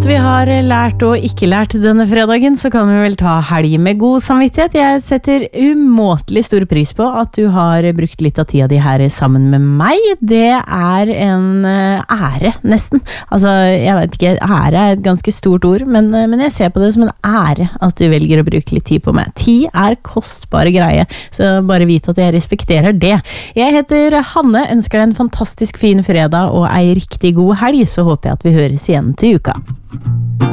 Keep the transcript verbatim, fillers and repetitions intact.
alt vi har lært og ikke lært denne fredagen, så kan vi vel ta helg med god samvittighet. Jeg setter umåtelig stor pris på at du har brukt litt av tida di her sammen med meg. Det er en ære, nesten. Altså, jeg vet ikke, ære er et ganske stort ord, men, men jeg ser på det som en ære at du velger å bruke litt tid på meg. Tid er kostbare greie, så bare vite at jeg respekterer det. Jeg heter Hanne, ønsker deg en fantastisk fin fredag og ei riktig god helg, så håper jeg at vi høres igjen til uka.